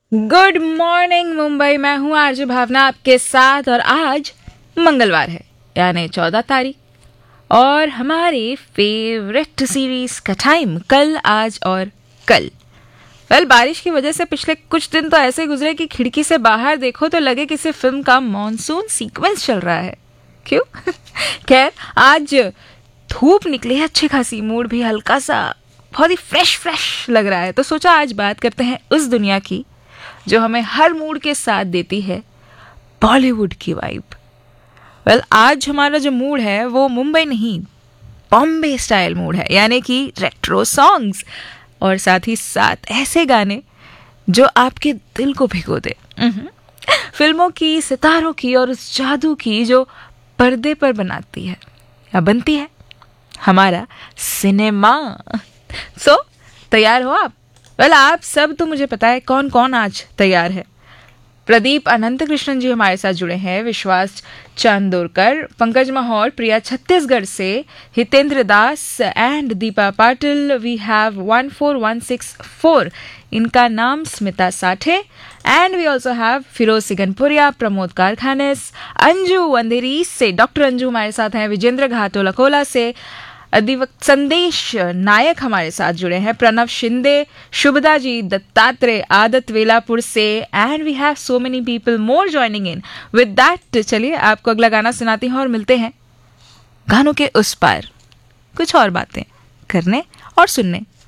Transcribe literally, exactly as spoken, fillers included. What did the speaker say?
Good morning Mumbai. मैं हूँ RJ भावना आपके साथ और आज मंगलवार है यानी चौदह तारीख और हमारे फेवरेट सीरीज का टाइम कल आज और कल। वेल बारिश की वजह से पिछले कुछ दिन तो ऐसे गुजरे कि खिड़की से बाहर देखो तो लगे किसी फिल्म का मॉनसून सीक्वेंस चल रहा है। क्यों? खैर आज धूप निकली है अच्छी खासी, मूड भी हल्का सा बहुत ही फ्रेश फ्रेश लग रहा है। तो सोचा आज बात करते हैं उस दुनिया की जो हमें हर मूड के साथ देती है, बॉलीवुड की वाइब। वेल well, आज हमारा जो मूड है वो मुंबई नहीं बॉम्बे स्टाइल मूड है, यानी कि रेट्रो सॉन्ग्स और साथ ही साथ ऐसे गाने जो आपके दिल को भिगो दे। फिल्मों की, सितारों की और उस जादू की जो पर्दे पर बनाती है या बनती है हमारा सिनेमा। सो so, तैयार हो आप? वेल well, आप सब तो मुझे पता है कौन कौन आज तैयार है। प्रदीप अनंत कृष्णन जी हमारे साथ जुड़े हैं, विश्वास चांदोरकर, पंकज माहौर, प्रिया छत्तीसगढ़ से, हितेंद्र दास and Deepa Patil. We have one four one six four, इनका नाम Smita Sathe. And we also have Firoz सिगनपुरिया, Pramod कारखानेस, Anju अंधेरी से, डॉक्टर अंजू हमारे साथ हैं, विजेंद्र घाटो लकोला से, अधिवक्त संदेश नायक हमारे साथ जुड़े हैं, प्रणव शिंदे, शुभदा जी, दत्तात्रेय आदत वेलापुर से। And we have so many people more joining in. With that चलिए आपको अगला गाना सुनाती हूँ और मिलते हैं गानों के उस पार कुछ और बातें करने और सुनने।